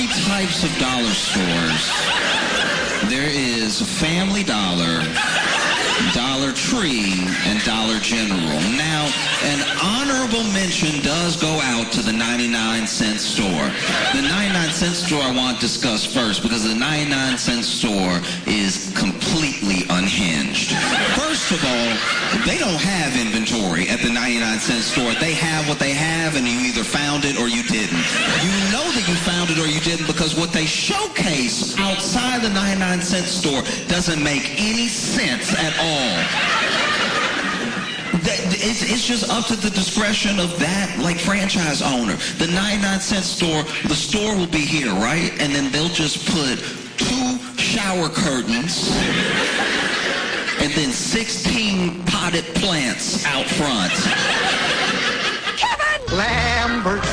three types of dollar stores. There is Family Dollar, Dollar Tree, and Dollar General. Now, an honorable mention does go out to the 99-cent store. The 99-cent store I want to discuss first because the 99-cent store is completely unhinged. First of all, they don't have inventory at the 99-cent store. They have what they have, and you either found it or you didn't. You know that you found it or you didn't because what they showcase outside the 99-cent store doesn't make any sense at all. It's just up to the discretion of that, franchise owner. The 99-cent store, the store will be here, right? And then they'll just put 2 shower curtains and then 16 potted plants out front. Kevin! Lambert.